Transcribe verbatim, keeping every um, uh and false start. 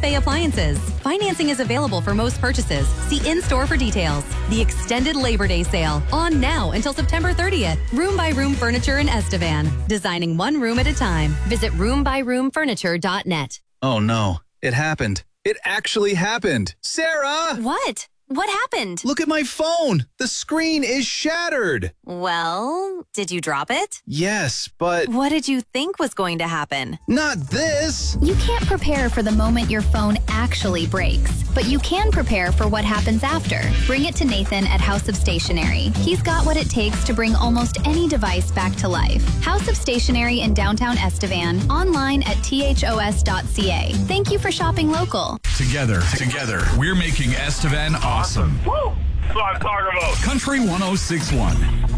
McAfee Appliances. Financing is available for most purchases. See in-store for details. The extended Labor Day sale, on now until September thirtieth. Room by Room Furniture in Estevan. Designing one room at a time. Visit room by room furniture dot net. Oh no, it happened. It actually happened. Sarah! What? What happened? Look at my phone. The screen is shattered. Well, did you drop it? Yes, but... What did you think was going to happen? Not this. You can't prepare for the moment your phone actually breaks, but you can prepare for what happens after. Bring it to Nathan at House of Stationery. He's got what it takes to bring almost any device back to life. House of Stationery in downtown Estevan, online at T H O S dot C A. Thank you for shopping local. Together, together, we're making Estevan awesome. Woo! That's what I'm talking about. Country one oh six point one.